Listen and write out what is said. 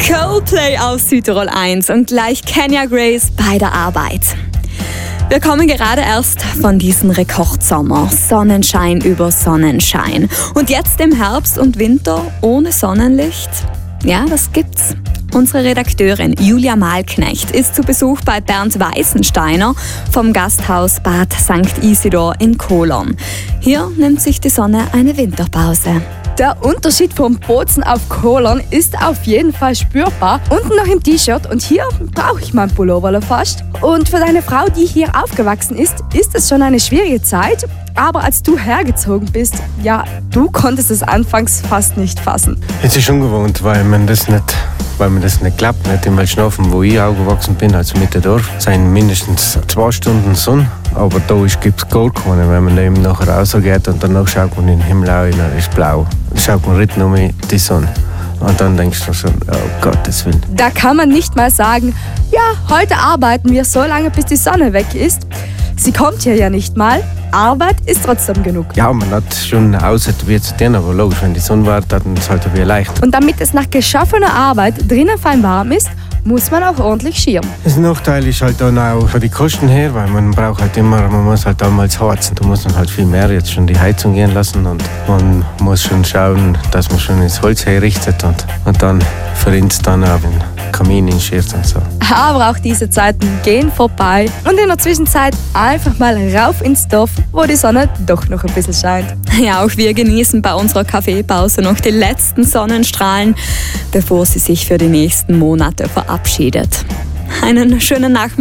Coldplay aus Südtirol 1 und gleich Kenya Grace bei der Arbeit. Wir kommen gerade erst von diesem Rekordsommer. Sonnenschein über Sonnenschein. Und jetzt im Herbst und Winter ohne Sonnenlicht? Ja, das gibt's. Unsere Redakteurin Julia Malknecht ist zu Besuch bei Bernd Weißensteiner vom Gasthaus Bad St. Isidor in Kolon. Hier nimmt sich die Sonne eine Winterpause. Der Unterschied vom Bozen auf Kolon ist auf jeden Fall spürbar. Unten noch im T-Shirt und hier brauche ich mein Pullover fast. Und für deine Frau, die hier aufgewachsen ist es schon eine schwierige Zeit. Aber als du hergezogen bist, ja, du konntest es anfangs fast nicht fassen. Es ist ungewohnt, weil man das nicht klappt. Nicht in Welschnofen, wo ich aufgewachsen bin, also Mitte Dorf, sind mindestens 2 Stunden Sonne. Aber da gibt es gar keine, wenn man eben nachher rausgeht und danach schaut man in den Himmel auch, und ist blau. Dann schaut man richtig um die Sonne. Und dann denkst du schon, oh Gottes Willen. Da kann man nicht mal sagen, ja, heute arbeiten wir so lange, bis die Sonne weg ist. Sie kommt hier ja nicht mal. Arbeit ist trotzdem genug. Ja, man hat schon ausprobiert zu tun, aber logisch, wenn die Sonne war, dann ist es halt wieder leicht. Und damit es nach geschaffener Arbeit drinnen fein warm ist, muss man auch ordentlich schirmen. Das Nachteil ist halt dann auch von den Kosten her, weil man muss halt damals heizen. Da muss man halt viel mehr jetzt schon die Heizung gehen lassen und man muss schon schauen, dass man schon ins Holz herrichtet und dann verrinnt es dann auch den Kamin inschert und so. Aber auch diese Zeiten gehen vorbei und in der Zwischenzeit einfach mal rauf ins Dorf, wo die Sonne doch noch ein bisschen scheint. Ja, auch wir genießen bei unserer Kaffeepause noch die letzten Sonnenstrahlen, bevor sie sich für die nächsten Monate verabschiedet. Einen schönen Nachmittag.